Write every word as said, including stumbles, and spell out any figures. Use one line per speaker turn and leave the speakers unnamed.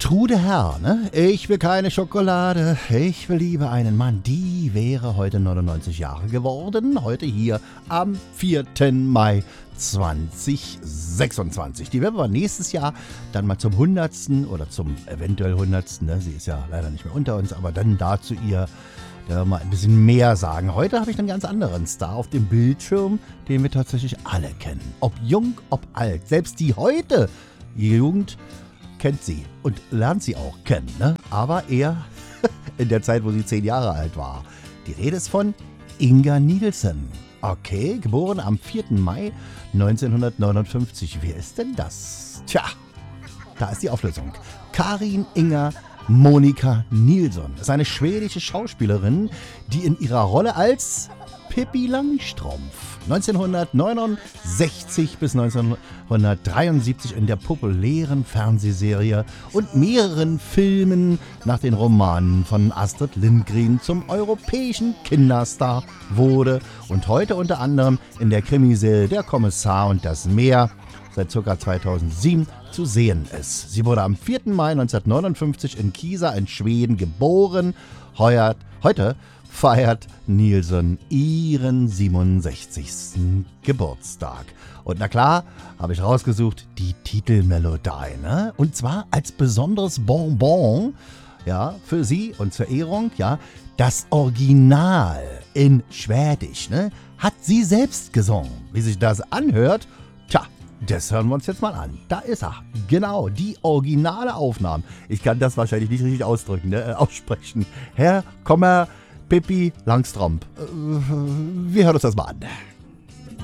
Trude Herr, ne? Ich will keine Schokolade, ich will lieber einen Mann. Die wäre heute neunundneunzig Jahre geworden. Heute hier am vierten Mai zweitausendsechsundzwanzig. Die werden wir nächstes Jahr dann mal zum hundertsten oder zum eventuell hundertsten. Ne? Sie ist ja leider nicht mehr unter uns, aber dann dazu ihr ja, mal ein bisschen mehr sagen. Heute habe ich einen ganz anderen Star auf dem Bildschirm, den wir tatsächlich alle kennen. Ob jung, ob alt. Selbst die heute Jugend kennt sie und lernt sie auch kennen, ne? Aber eher in der Zeit, wo sie zehn Jahre alt war. Die Rede ist von Inga Nielsen. Okay, geboren am vierten Mai neunzehnhundertneunundfünfzig. Wer ist denn das? Tja, da ist die Auflösung. Karin Inga Monika Nilsson ist eine schwedische Schauspielerin, die in ihrer Rolle als Pippi Langstrumpf neunzehnhundertneunundsechzig bis neunzehnhundertdreiundsiebzig in der populären Fernsehserie und mehreren Filmen nach den Romanen von Astrid Lindgren zum europäischen Kinderstar wurde und heute unter anderem in der Krimiserie Der Kommissar und das Meer seit ca. zweitausendsieben zu sehen ist. Sie wurde am vierten Mai neunzehnhundertneunundfünfzig in Kisa in Schweden geboren. Heuer, heute feiert Nilsson ihren siebenundsechzigsten Geburtstag. Und na klar, habe ich rausgesucht, die Titelmelodie, ne? Und zwar als besonderes Bonbon, ja, für sie und zur Ehrung, ja, das Original in Schwedisch, ne? Hat sie selbst gesungen. Wie sich das anhört, tja, das hören wir uns jetzt mal an. Da ist er. Genau, die originale Aufnahme. Ich kann das wahrscheinlich nicht richtig ausdrücken, ne? äh, aussprechen. Herr Kommer Pippi Langstrumpf. Äh, wir hören uns das mal an.